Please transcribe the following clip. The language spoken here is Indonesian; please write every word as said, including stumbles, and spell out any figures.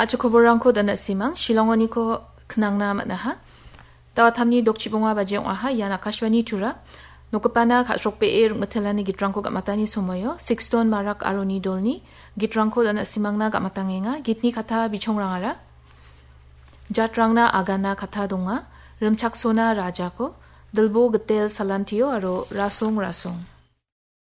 Acu koborangko dana simang Shillongoni ko knangna matnaha. Tawathamni dokchibunga bajeng aha yan Akashwani tura. Nukapana khasrokpe e rungatelani gitrangko gamatani somoyo. Sixton marak aroni dolni. Gitrangko dana simangna gamatangenga. Gitni kata bichongrangara. Jatrangna agana kata donga. Rimchaksona raja ko. Dalbo getel salantiyo aro rasong rasong.